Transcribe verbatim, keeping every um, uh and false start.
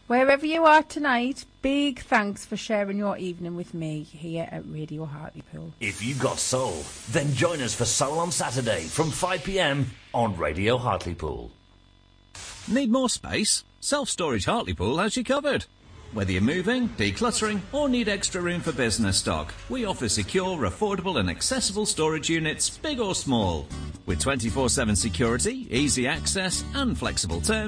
Wherever you are tonight, big thanks for sharing your evening with me here at Radio Hartlepool. If you got soul, then join us for Soul on Saturday from five p m on Radio Hartlepool. Need more space? Self-Storage Hartlepool has you covered. Whether you're moving, decluttering, or need extra room for business stock, we offer secure, affordable and accessible storage units, big or small. With twenty-four seven security, easy access and flexible terms,